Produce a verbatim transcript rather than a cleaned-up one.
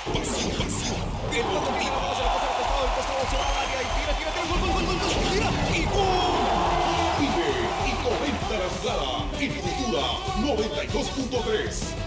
pasión, pasión. El otro tira, se la pasa al costado, el costado se va al área y tira, tira, tira, gol, gol, gol, gol, gol, tira y gol. Vive y comenta la jugada en Cultura noventa y dos punto tres.